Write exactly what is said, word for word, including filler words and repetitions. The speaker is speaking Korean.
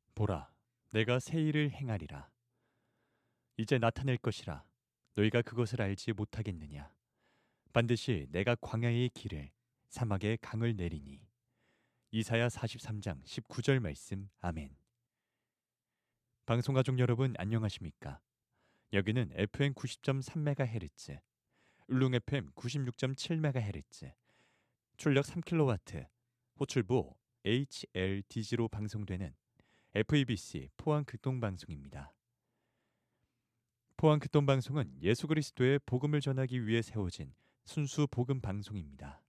보라, 내가 새 일을 행하리라. 이제 나타낼 것이라. 너희가 그것을 알지 못하겠느냐. 반드시 내가 광야의 길을, 사막의 강을 내리니. 이사야 사십삼 장 십구 절 말씀. 아멘. 방송가족 여러분 안녕하십니까? 여기는 에프엠 구십 점 삼 메가헤르츠, 울릉 에프엠 구십육 점 칠 메가헤르츠, 출력 삼 킬로와트, 호출부 에이치엘디지로 방송되는 에프이비씨 포항극동방송입니다. 포항극동방송은 예수 그리스도의 복음을 전하기 위해 세워진 순수 복음 방송입니다.